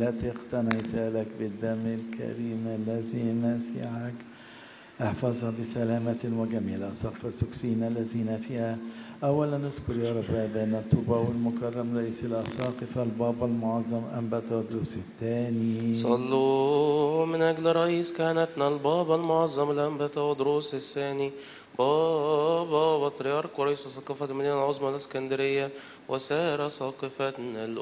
التي اقتنيت لك بالدم الكريم الذي مسيحك احفظها بسلامة وجميلة سقف السكسين الذين فيها. أولا نذكر يا رب أبانا الطوبى والمكرم رئيس الأساقفة البابا المعظم أنبا تودروس الثاني. صلوا من أجل رئيس كهنتنا البابا المعظم الأنبا تودروس الثاني، بابا بطريرك ورئيس ثقافة المدينة العظمى الإسكندرية وسائر ثقافتنا